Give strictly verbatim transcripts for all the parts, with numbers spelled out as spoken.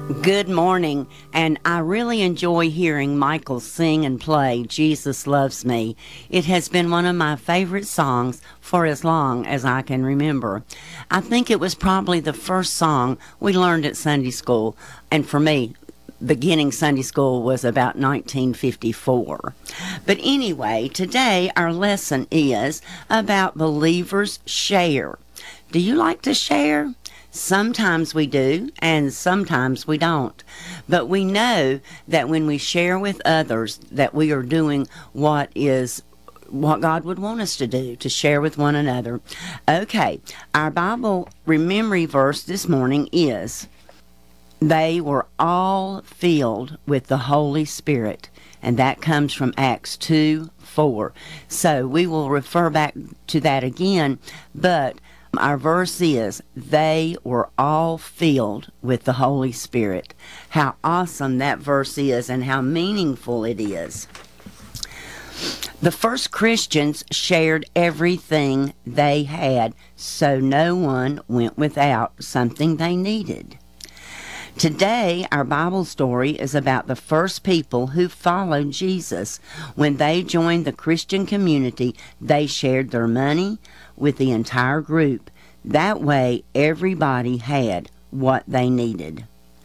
Good morning, and I really enjoy hearing Michael sing and play Jesus Loves Me. It has been one of my favorite songs for as long as I can remember. I think it was probably the first song we learned at Sunday school, and for me, beginning Sunday school was about nineteen fifty-four. But anyway, today our lesson is about believers share. Do you like to share? Sometimes we do, and sometimes we don't. But we know that when we share with others, that we are doing what is what God would want us to do, to share with one another. Okay, our Bible memory verse this morning is, they were all filled with the Holy Spirit. And that comes from Acts two four. So we will refer back to that again, but our verse is, they were all filled with the Holy Spirit. How awesome that verse is and how meaningful it is. The first Christians shared everything they had, so no one went without something they needed. Today, our Bible story is about the first people who followed Jesus. When they joined the Christian community, they shared their money with the entire group. That way, everybody had what they needed.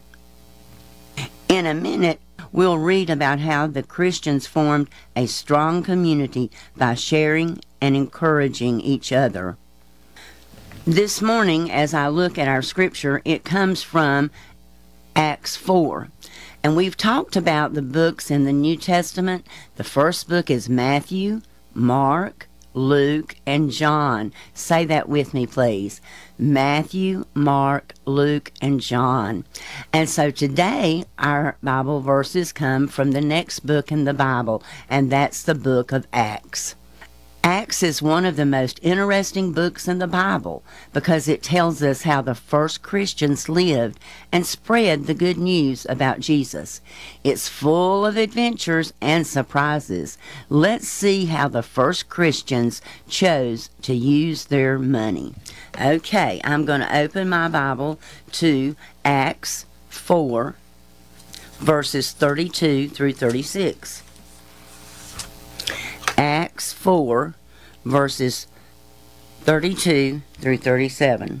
In a minute, we'll read about how the Christians formed a strong community by sharing and encouraging each other. This morning, as I look at our scripture, it comes from Acts four. And we've talked about the books in the New Testament. The first book is Matthew, Mark, Luke, and John. Say that with me, please. Matthew, Mark, Luke, and John. And so today, our Bible verses come from the next book in the Bible, and that's the book of Acts. Acts is one of the most interesting books in the Bible because it tells us how the first Christians lived and spread the good news about Jesus. It's full of adventures and surprises. Let's see how the first Christians chose to use their money. Okay, I'm going to open my Bible to Acts four, verses thirty-two through thirty-six. Acts four, verses thirty-two through thirty-seven.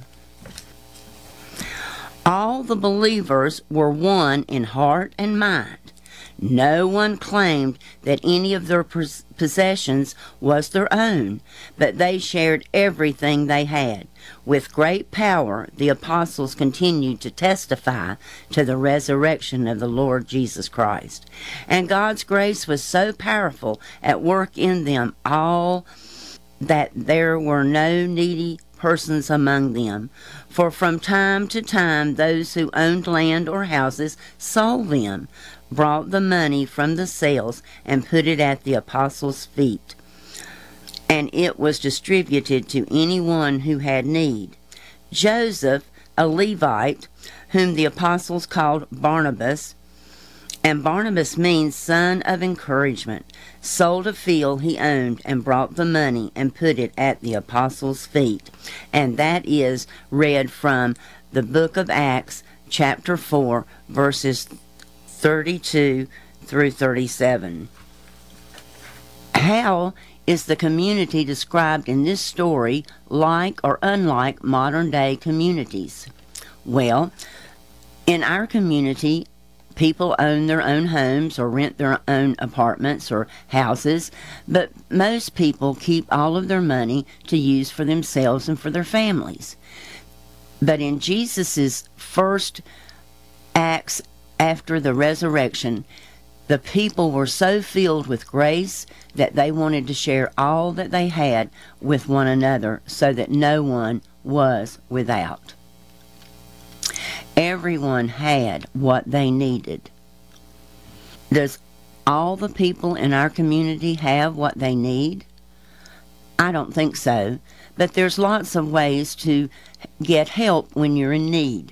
All the believers were one in heart and mind. No one claimed that any of their possessions was their own, but they shared everything they had. With great power, the apostles continued to testify to the resurrection of the Lord Jesus Christ. And God's grace was so powerful at work in them all that there were no needy persons among them. For from time to time those who owned land or houses sold them, brought the money from the sales, and put it at the apostles' feet. And it was distributed to anyone who had need. Joseph, a Levite, whom the apostles called Barnabas, and Barnabas means son of encouragement, sold a field he owned and brought the money and put it at the apostles' feet. And that is read from the book of Acts, chapter four, verses thirty-two through thirty-seven. How is the community described in this story like or unlike modern-day communities? Well, in our community, people own their own homes or rent their own apartments or houses, but most people keep all of their money to use for themselves and for their families. But in Jesus' first acts after the resurrection, the people were so filled with grace that they wanted to share all that they had with one another so that no one was without. Everyone had what they needed. Does all the people in our community have what they need? I don't think so, but there's lots of ways to get help when you're in need.